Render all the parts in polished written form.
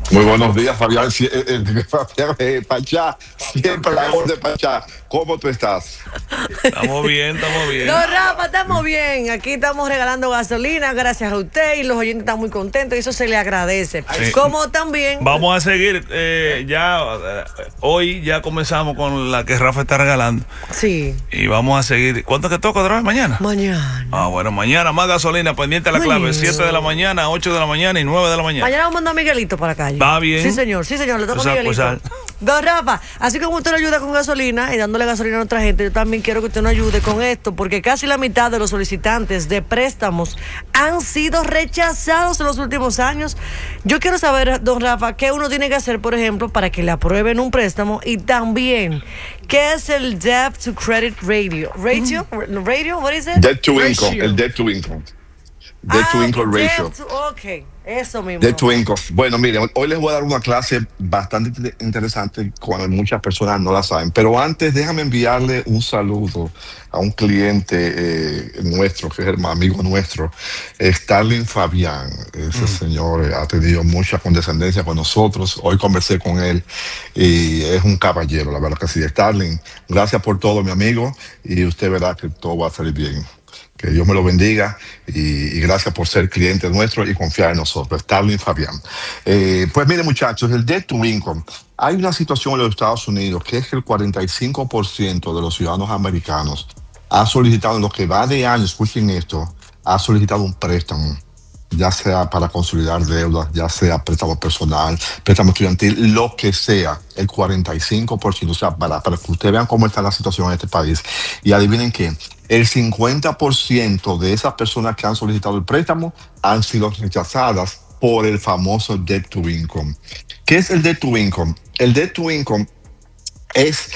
Muy buenos días, Fabián. Fabián Pachá, siempre la voz de Pachá. ¿Cómo tú estás? Estamos bien, estamos bien. No, Rafa, estamos bien. Aquí estamos regalando gasolina, gracias a usted, y los oyentes están muy contentos y eso se le agradece. Sí. Como también... Vamos a seguir. Hoy ya comenzamos con la que Rafa está regalando. Sí. Y vamos a seguir. ¿Cuánto que toca otra vez? ¿Mañana? Mañana. Bueno, mañana más gasolina, pendiente a la clave. 7 de la mañana, 8 de la mañana y 9 de la mañana. Mañana vamos a mandar a Miguelito para la calle. Va bien. Sí, señor, le toca a Miguelito. Don Rafa, así como usted nos ayuda con gasolina y dándole gasolina a otra gente, yo también quiero que usted nos ayude con esto, porque casi la mitad de los solicitantes de préstamos han sido rechazados en los últimos años. Yo quiero saber, don Rafa, qué uno tiene que hacer, por ejemplo, para que le aprueben un préstamo, y también, ¿qué es el Debt to Credit Ratio? ¿Radio? What is it? Debt to income, el debt to income. Debt to income ratio. Ok, eso mismo. Debt to income. Bueno, miren, hoy les voy a dar una clase bastante interesante cuando muchas personas no la saben. Pero antes, déjame enviarle un saludo a un cliente nuestro, que es el amigo nuestro, Starling Fabián. Ese señor ha tenido mucha condescendencia con nosotros. Hoy conversé con él y es un caballero, la verdad que sí. Starling, gracias por todo, mi amigo, y usted verá que todo va a salir bien. Que Dios me lo bendiga y gracias por ser cliente nuestro y confiar en nosotros. Starling Fabián. Pues miren, muchachos, el debt to income. Hay una situación en los Estados Unidos que es que el 45% de los ciudadanos americanos ha solicitado, en lo que va de año, escuchen esto, ha solicitado un préstamo, ya sea para consolidar deudas, ya sea préstamo personal, préstamo estudiantil, lo que sea, el 45%. O sea, para que ustedes vean cómo está la situación en este país. Y adivinen qué, el 50% de esas personas que han solicitado el préstamo han sido rechazadas por el famoso debt to income. ¿Qué es el debt to income? El debt to income es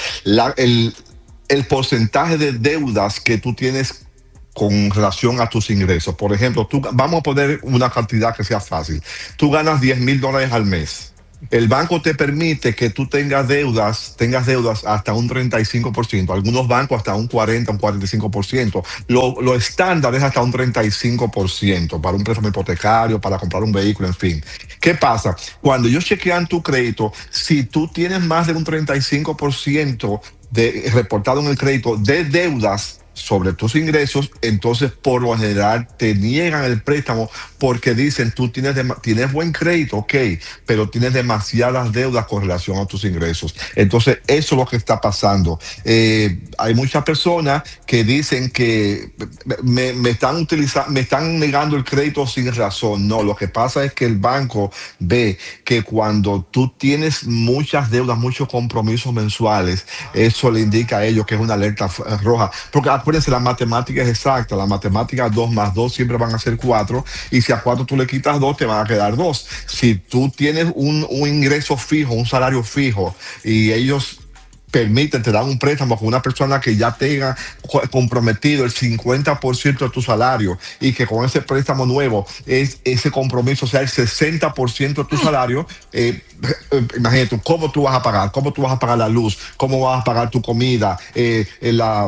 el porcentaje de deudas que tú tienes con relación a tus ingresos. Por ejemplo, vamos a poner una cantidad que sea fácil. Tú ganas $10,000 al mes. El banco te permite que tú tengas deudas hasta un 35%. Algunos bancos hasta un 40, un 45%. Lo estándar es hasta un 35% para un préstamo hipotecario, para comprar un vehículo, en fin. ¿Qué pasa? Cuando ellos chequean tu crédito, si tú tienes más de un 35% reportado en el crédito de deudas sobre tus ingresos, entonces por lo general te niegan el préstamo porque dicen tú tienes buen crédito, ok, pero tienes demasiadas deudas con relación a tus ingresos. Entonces eso es lo que está pasando. Hay muchas personas que dicen que me están negando el crédito sin razón. No, lo que pasa es que el banco ve que cuando tú tienes muchas deudas, muchos compromisos mensuales, eso le indica a ellos que es una alerta roja, porque acuérdense, la matemática es exacta. La matemática 2 más 2 siempre van a ser 4, y si a 4 tú le quitas 2, te van a quedar 2. Si tú tienes un ingreso fijo, un salario fijo, y ellos te dan un préstamo con una persona que ya tenga comprometido el 50% de tu salario, y que con ese préstamo nuevo ese compromiso sea el 60% de tu salario, imagínate, ¿cómo tú vas a pagar? ¿Cómo tú vas a pagar la luz? ¿Cómo vas a pagar tu comida? La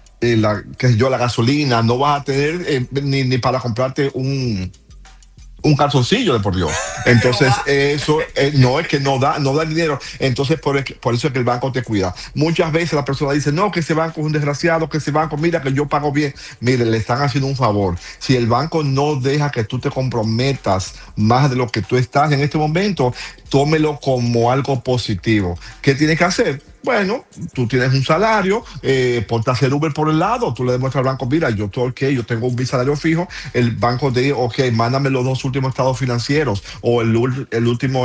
gasolina. No vas a tener ni para comprarte un calzoncillo, de por Dios. Entonces eso no es que no da dinero. Entonces por eso es que el banco te cuida. Muchas veces la persona dice, no, que ese banco es un desgraciado, que ese banco, mira que yo pago bien. Mire, le están haciendo un favor. Si el banco no deja que tú te comprometas más de lo que tú estás en este momento, tómelo como algo positivo. ¿Qué tienes que hacer? Bueno, tú tienes un salario, ponte a hacer Uber por el lado, tú le demuestras al banco, mira, yo tengo un salario fijo. El banco te dice, ok, mándame los 2 últimos estados financieros, o el último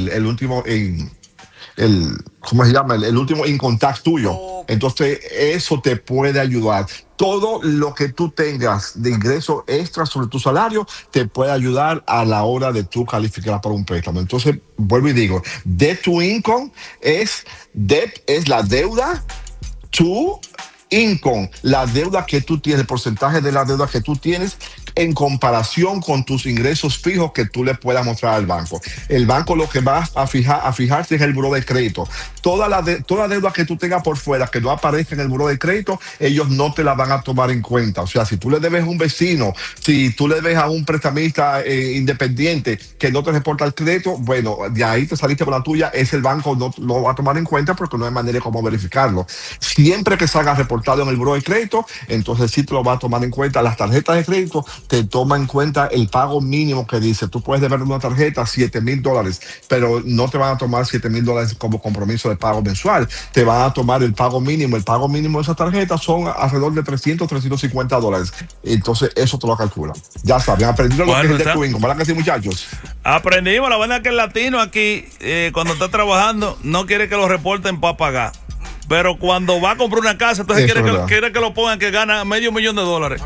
¿cómo se llama? El último income tax tuyo. Entonces, eso te puede ayudar. Todo lo que tú tengas de ingreso extra sobre tu salario te puede ayudar a la hora de tú calificar para un préstamo. Entonces, vuelvo y digo, debt to income es la deuda to income, la deuda que tú tienes, el porcentaje de la deuda que tú tienes en comparación con tus ingresos fijos que tú le puedas mostrar al banco. El banco lo que va a fijarse es el buró de crédito. Toda deuda que tú tengas por fuera que no aparezca en el buró de crédito, ellos no te la van a tomar en cuenta. O sea, si tú le debes a un vecino, si tú le debes a un prestamista independiente que no te reporta el crédito, bueno, de ahí te saliste con la tuya, el banco no lo va a tomar en cuenta porque no hay manera de cómo verificarlo. Siempre que salga reportado en el buró de crédito, entonces sí te lo va a tomar en cuenta. Las tarjetas de crédito te toman en cuenta el pago mínimo que dice. Tú puedes deber una tarjeta $7,000, pero no te van a tomar $7,000 como compromiso de pago mensual. Te van a tomar el pago mínimo. El pago mínimo de esa tarjeta son alrededor de $350. Entonces eso te lo calcula. Ya saben, aprendieron lo que es el de Twingo, ¿verdad que sí, muchachos? Aprendimos. La verdad es que el latino aquí, cuando está trabajando, no quiere que lo reporten para pagar. Pero cuando va a comprar una casa, entonces quiere que lo pongan que gana $500,000.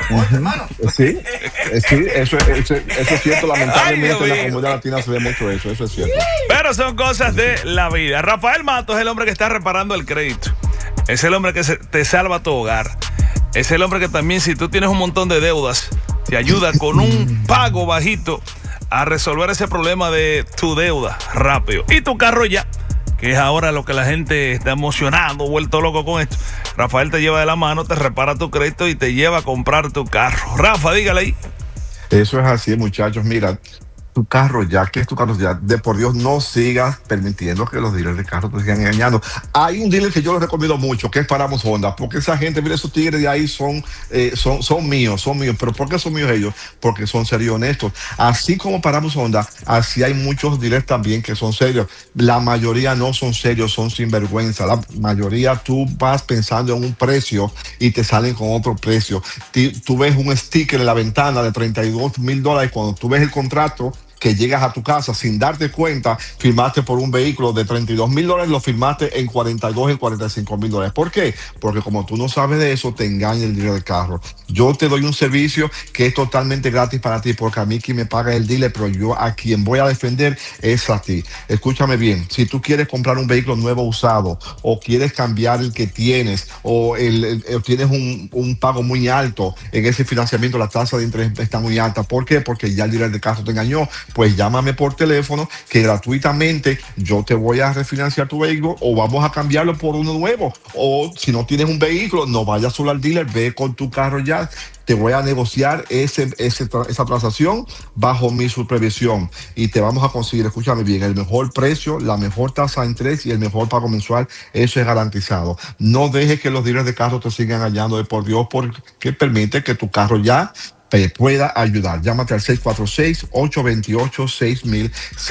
Sí, eso es cierto. Lamentablemente en la comunidad latina se ve mucho eso es cierto. Pero son cosas de la vida. Rafael Matos es el hombre que está reparando el crédito. Es el hombre que te salva tu hogar. Es el hombre que también, si tú tienes un montón de deudas, te ayuda con un pago bajito a resolver ese problema de tu deuda rápido. Y tu carro ya, que es ahora lo que la gente está emocionado, vuelto loco con esto. Rafael te lleva de la mano, te repara tu crédito y te lleva a comprar tu carro. Rafa, dígale ahí. Eso es así, muchachos. Mira, tu carro ya, ¿qué es tu carro ya? De por Dios, no sigas permitiendo que los dealers de carro te sigan engañando. Hay un dealer que yo les recomiendo mucho, que es Paramos Honda, porque esa gente, mira, esos tigres de ahí son míos. ¿Pero por qué son míos ellos? Porque son serios y honestos. Así como Paramos Honda, así hay muchos dealers también que son serios. La mayoría no son serios, son sinvergüenza. La mayoría tú vas pensando en un precio y te salen con otro precio. Tú ves un sticker en la ventana de $32,000, cuando tú ves el contrato que llegas a tu casa sin darte cuenta, firmaste por un vehículo de $32,000, lo firmaste en 42 y $45,000. ¿Por qué? Porque como tú no sabes de eso, te engaña el dealer del carro. Yo te doy un servicio que es totalmente gratis para ti, porque a mí quien me paga es el dealer, pero yo a quien voy a defender es a ti. Escúchame bien, si tú quieres comprar un vehículo nuevo usado, o quieres cambiar el que tienes, o tienes un pago muy alto en ese financiamiento, la tasa de interés está muy alta. ¿Por qué? Porque ya el dealer del carro te engañó. Pues llámame por teléfono, que gratuitamente yo te voy a refinanciar tu vehículo, o vamos a cambiarlo por uno nuevo. O si no tienes un vehículo, no vayas solo al dealer, ve con tu carro ya. Te voy a negociar esa transacción bajo mi supervisión y te vamos a conseguir, escúchame bien, el mejor precio, la mejor tasa de interés y el mejor pago mensual. Eso es garantizado. No dejes que los dealers de carro te sigan engañando, de por Dios, porque permite que tu carro ya te pueda ayudar. Llámate al 646-828-6000,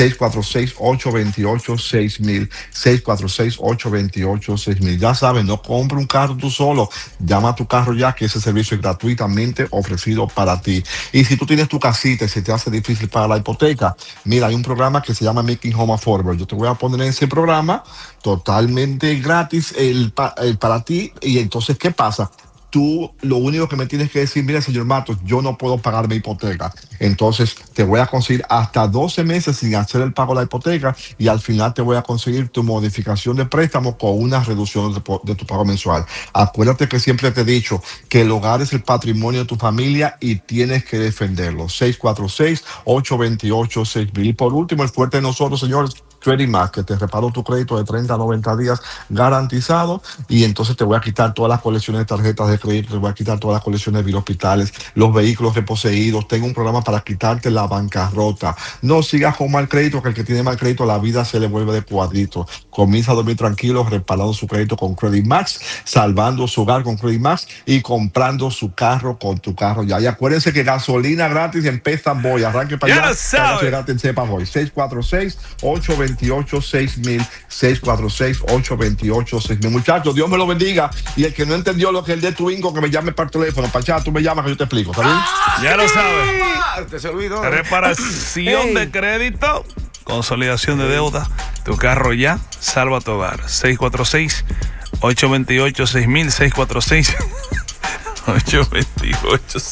646-828-6000, 646-828-6000. Ya sabes, no compra un carro tú solo. Llama a tu carro ya, que ese servicio es gratuitamente ofrecido para ti. Y si tú tienes tu casita y se te hace difícil pagar la hipoteca, mira, hay un programa que se llama Making Home Affordable. Yo te voy a poner en ese programa totalmente gratis para ti. Y entonces, ¿qué pasa? Tú lo único que me tienes que decir, mira, señor Matos, yo no puedo pagar mi hipoteca. Entonces te voy a conseguir hasta 12 meses sin hacer el pago de la hipoteca, y al final te voy a conseguir tu modificación de préstamo con una reducción de tu pago mensual. Acuérdate que siempre te he dicho que el hogar es el patrimonio de tu familia y tienes que defenderlo. 646-828-6000. Y por último, el fuerte de nosotros, señores, Credit Max, que te reparo tu crédito de 30 a 90 días garantizado, y entonces te voy a quitar todas las colecciones de tarjetas de crédito, te voy a quitar todas las colecciones de hospitales, los vehículos reposeídos. Tengo un programa para quitarte la bancarrota. No sigas con mal crédito, que el que tiene mal crédito la vida se le vuelve de cuadrito. Comienza a dormir tranquilo, reparando su crédito con Credit Max, salvando su hogar con Credit Max y comprando su carro con tu carro ya. Y acuérdense que gasolina gratis en Pestan Boy. Arranque para allá. En Cepa Boy. 646-828-6000, 646-828-6000. Muchachos, Dios me lo bendiga. Y el que no entendió lo que es el de Twingo, que me llame por teléfono. Pachá, tú me llamas que yo te explico, ¿está bien? Ya lo sabes. Te se olvidó. Reparación de crédito, consolidación de deuda. Tu carro ya, salva tu hogar. 646-828-6000, 646-828-6000.